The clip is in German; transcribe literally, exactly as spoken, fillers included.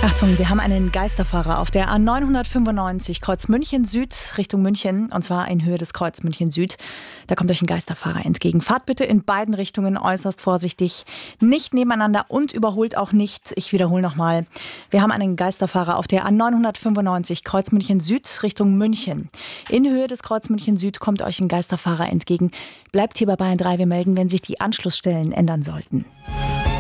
Achtung, wir haben einen Geisterfahrer auf der A neunhundertfünfundneunzig Kreuz München Süd Richtung München, und zwar in Höhe des Kreuz München Süd. Da kommt euch ein Geisterfahrer entgegen. Fahrt bitte in beiden Richtungen äußerst vorsichtig, nicht nebeneinander und überholt auch nicht. Ich wiederhole nochmal. Wir haben einen Geisterfahrer auf der A neunhundertfünfundneunzig Kreuz München Süd Richtung München. In Höhe des Kreuz München Süd kommt euch ein Geisterfahrer entgegen. Bleibt hier bei Bayern drei. Wir melden, wenn sich die Anschlussstellen ändern sollten.